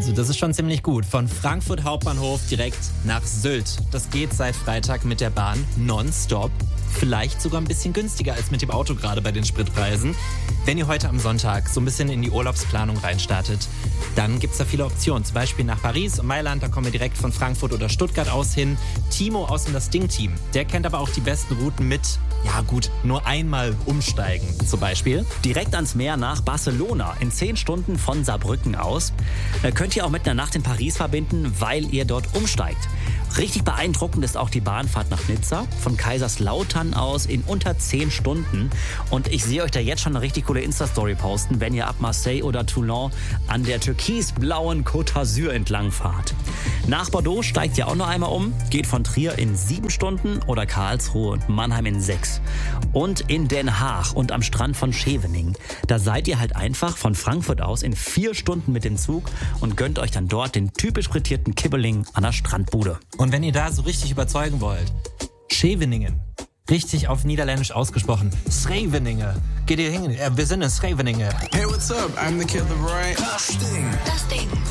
Also das ist schon ziemlich gut. Von Frankfurt Hauptbahnhof direkt nach Sylt. Das geht seit Freitag mit der Bahn nonstop. Vielleicht sogar ein bisschen günstiger als mit dem Auto gerade bei den Spritpreisen. Wenn ihr heute am Sonntag so ein bisschen in die Urlaubsplanung reinstartet, dann gibt es da viele Optionen. Zum Beispiel nach Paris und Mailand, da kommen wir direkt von Frankfurt oder Stuttgart aus hin. Timo aus dem Das Ding-Team, der kennt aber auch die besten Routen mit, ja gut, nur einmal umsteigen zum Beispiel. Direkt ans Meer nach Barcelona in 10 Stunden von Saarbrücken aus. Könnt ihr auch mit einer Nacht in Paris verbinden, weil ihr dort umsteigt. Richtig beeindruckend ist auch die Bahnfahrt nach Nizza von Kaiserslautern aus in unter 10 Stunden. Und ich sehe euch da jetzt schon eine richtig coole Insta-Story posten, wenn ihr ab Marseille oder Toulon an der türkisblauen Côte d'Azur entlang fahrt. Nach Bordeaux steigt ihr auch noch einmal um, geht von Trier in 7 Stunden oder Karlsruhe und Mannheim in 6. Und in Den Haag und am Strand von Scheveningen, da seid ihr halt einfach von Frankfurt aus in 4 Stunden mit dem Zug und gönnt euch dann dort den typisch frittierten Kibbeling an der Strandbude. Und wenn ihr da so richtig überzeugen wollt, Scheveningen, richtig auf Niederländisch ausgesprochen, Scheveningen. Geht ihr hin? Wir sind in Scheveningen. Hey, what's up? I'm the Kid LAROI. Das Ding.